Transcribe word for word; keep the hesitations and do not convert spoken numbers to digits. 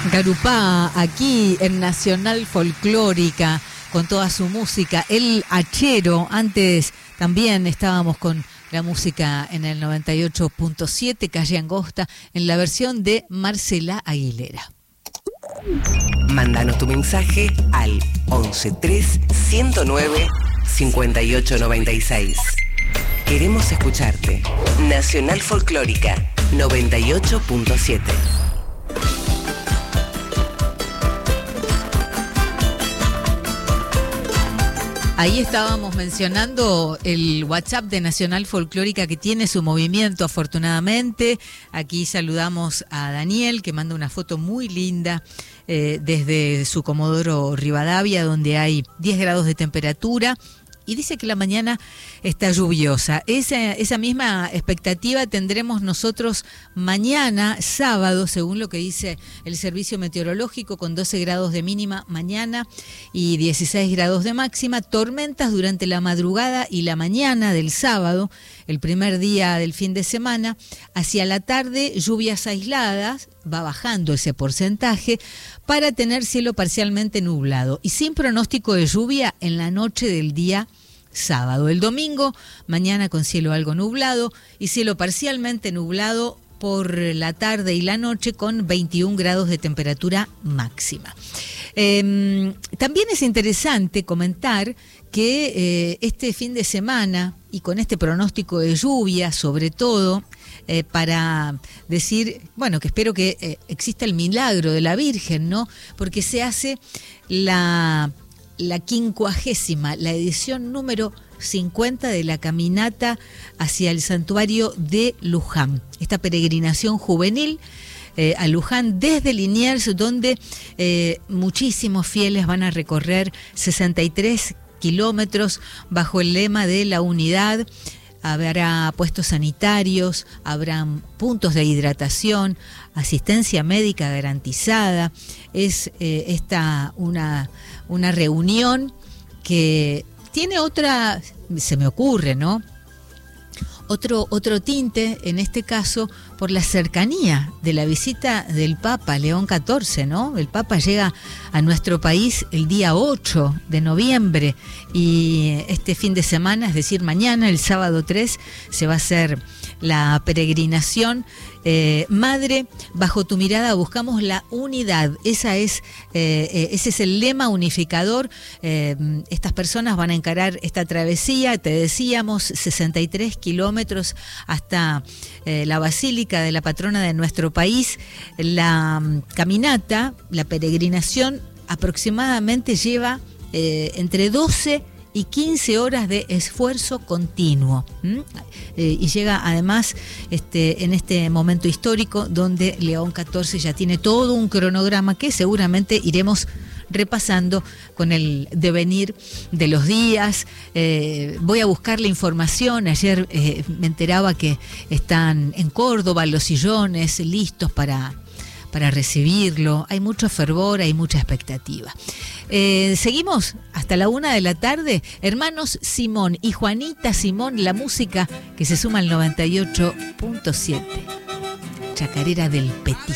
Garupá, aquí en Nacional Folclórica, con toda su música. El Hachero, antes también estábamos con la música en el noventa y ocho punto siete, Calle Angosta, en la versión de Marcela Aguilera. Mándanos tu mensaje al once tres ciento nueve cincuenta y ocho noventa y seis. Queremos escucharte. Nacional Folclórica noventa y ocho punto siete. Ahí estábamos mencionando el WhatsApp de Nacional Folclórica, que tiene su movimiento, afortunadamente. Aquí saludamos a Daniel, que manda una foto muy linda eh, desde su Comodoro Rivadavia, donde hay diez grados de temperatura. Y dice que la mañana está lluviosa. Esa, esa misma expectativa tendremos nosotros mañana, sábado, según lo que dice el Servicio Meteorológico, con doce grados de mínima mañana y dieciséis grados de máxima. Tormentas durante la madrugada y la mañana del sábado, el primer día del fin de semana. Hacia la tarde, lluvias aisladas, va bajando ese porcentaje, para tener cielo parcialmente nublado y sin pronóstico de lluvia en la noche del día sábado. El domingo, mañana con cielo algo nublado y cielo parcialmente nublado por la tarde y la noche, con veintiún grados de temperatura máxima. Eh, también es interesante comentar que eh, este fin de semana, y con este pronóstico de lluvia sobre todo, eh, para decir, bueno, que espero que eh, exista el milagro de la Virgen, ¿no? Porque se hace la, la quincuagésima, la edición número cincuenta de la caminata hacia el santuario de Luján, esta peregrinación juvenil eh, a Luján desde Liniers, donde eh, muchísimos fieles van a recorrer sesenta y tres kilómetros bajo el lema de la unidad. Habrá puestos sanitarios, habrán puntos de hidratación, asistencia médica garantizada. Es eh, esta una, una reunión que tiene otra, se me ocurre, ¿no? Otro, otro tinte, en este caso, por la cercanía de la visita del Papa León catorce, ¿no? El Papa llega a nuestro país el día ocho de noviembre y este fin de semana, es decir, mañana, el sábado tres, se va a hacer la peregrinación. Eh, Madre, bajo tu mirada buscamos la unidad. Esa es, eh, ese es el lema unificador. Eh, estas personas van a encarar esta travesía, te decíamos, sesenta y tres kilómetros hasta eh, la Basílica de la Patrona de nuestro país. La um, caminata, la peregrinación, aproximadamente lleva eh, entre doce y quince horas de esfuerzo continuo. ¿Mm? Eh, y llega además este, en este momento histórico donde León catorce ya tiene todo un cronograma que seguramente iremos repasando con el devenir de los días. Eh, voy a buscar la información. Ayer eh, me enteraba que están en Córdoba los sillones listos para... para recibirlo. Hay mucho fervor, hay mucha expectativa. Eh, seguimos hasta la una de la tarde. Hermanos Simón y Juanita Simón, la música que se suma al noventa y ocho punto siete. Chacarera del Petit.